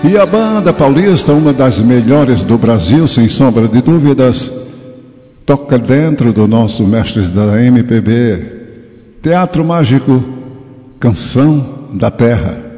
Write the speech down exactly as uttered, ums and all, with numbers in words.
E a banda paulista, uma das melhores do Brasil, sem sombra de dúvidas, toca dentro do nosso Mestres da M P B. Teatro Mágico, Canção da Terra.